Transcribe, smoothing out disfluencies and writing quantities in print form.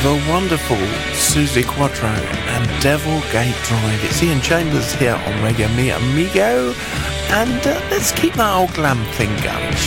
the wonderful Suzi Quatro and Devil Gate Drive. It's Ian Chambers here on Radio Me Amigo, and let's keep that old glam thing going.